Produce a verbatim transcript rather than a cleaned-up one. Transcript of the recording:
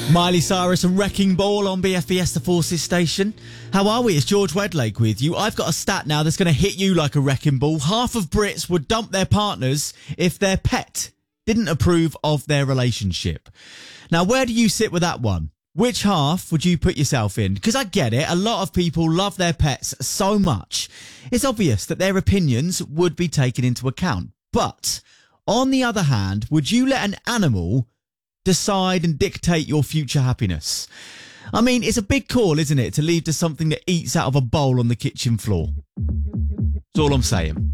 Miley Cyrus and Wrecking Ball on B F B S The Forces station. How are we? It's George Wedlake with you. I've got a stat now that's going to hit you like a wrecking ball. Half of Brits would dump their partners if their pet didn't approve of their relationship. Now, where do you sit with that one? Which half would you put yourself in? Because I get it, a lot of people love their pets so much. It's obvious that their opinions would be taken into account. But, on the other hand, would you let an animal decide and dictate your future happiness? I mean, it's a big call, isn't it, to leave to something that eats out of a bowl on the kitchen floor. That's all I'm saying.